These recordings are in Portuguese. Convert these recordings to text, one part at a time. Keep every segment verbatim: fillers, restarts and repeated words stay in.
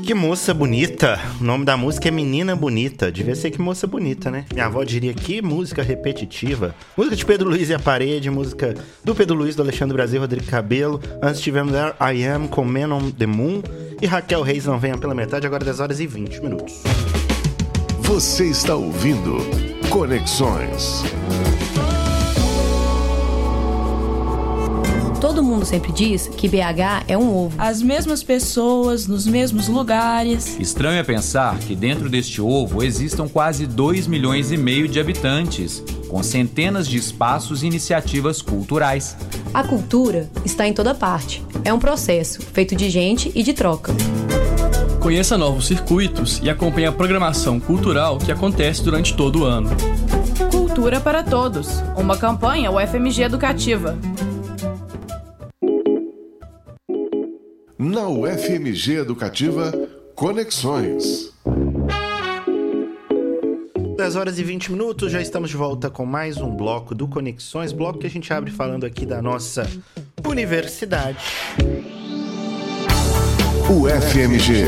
Que moça bonita. O nome da música é Menina Bonita. Devia ser Que Moça Bonita, né? Minha avó diria que música repetitiva. Música de Pedro Luiz e a Parede, música do Pedro Luiz, do Alexandre Brasil, Rodrigo Cabelo. Antes tivemos There I Am com Man on the Moon. E Raquel Reis Não Venha Pela Metade, agora dez horas e vinte minutos. Você está ouvindo Conexões. Todo mundo sempre diz que B H é um ovo. As mesmas pessoas, nos mesmos lugares. Estranho é pensar que dentro deste ovo existam quase dois milhões e meio de habitantes, com centenas de espaços e iniciativas culturais. A cultura está em toda parte. É um processo feito de gente e de troca. Conheça novos circuitos e acompanhe a programação cultural que acontece durante todo o ano. Cultura para Todos, uma campanha U F M G Educativa. Na U F M G Educativa, Conexões. dez horas e vinte minutos, já estamos de volta com mais um bloco do Conexões, bloco que a gente abre falando aqui da nossa universidade. U F M G.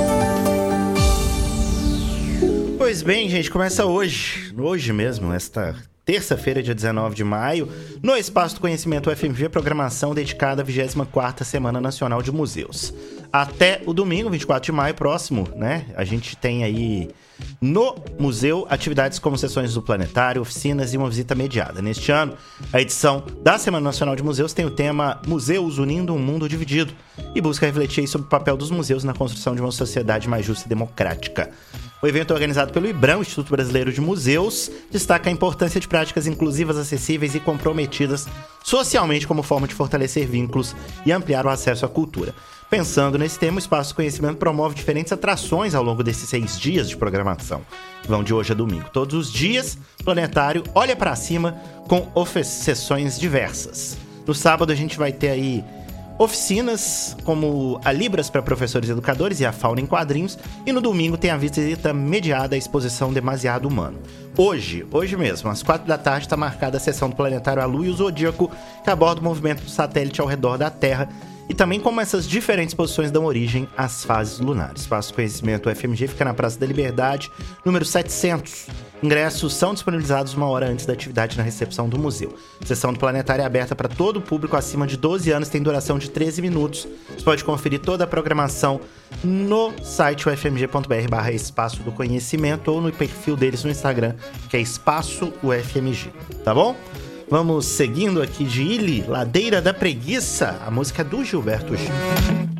Pois bem, gente, começa hoje, hoje mesmo, esta terça-feira, dia dezenove de maio, no Espaço do Conhecimento U F M G, programação dedicada à vigésima quarta Semana Nacional de Museus. Até o domingo, vinte e quatro de maio, próximo, né? A gente tem aí no museu atividades como sessões do planetário, oficinas e uma visita mediada. Neste ano, a edição da Semana Nacional de Museus tem o tema Museus Unindo um Mundo Dividido e busca refletir sobre o papel dos museus na construção de uma sociedade mais justa e democrática. O evento organizado pelo IBRAM, Instituto Brasileiro de Museus, destaca a importância de práticas inclusivas, acessíveis e comprometidas socialmente como forma de fortalecer vínculos e ampliar o acesso à cultura. Pensando nesse tema, o Espaço do Conhecimento promove diferentes atrações ao longo desses seis dias de programação, que vão de hoje a domingo. Todos os dias, o Planetário olha para cima com sessões diversas. No sábado, a gente vai ter aí oficinas como a Libras para professores e educadores e a Fauna em Quadrinhos. E no domingo tem a visita mediada à exposição Demasiado Humano. Hoje, hoje mesmo, às quatro da tarde, está marcada a sessão do Planetário A Lua e o Zodíaco, que aborda o movimento do satélite ao redor da Terra e também como essas diferentes posições dão origem às fases lunares. Espaço do Conhecimento U F M G fica na Praça da Liberdade, número setecentos. Ingressos são disponibilizados uma hora antes da atividade na recepção do museu. A sessão do Planetário é aberta para todo o público acima de doze anos, tem duração de treze minutos. Você pode conferir toda a programação no site u f m g ponto b r barra Espaço do Conhecimento ou no perfil deles no Instagram, que é Espaço U F M G, tá bom? Vamos seguindo aqui de Illy, Ladeira da Preguiça, a música é do Gilberto Gil.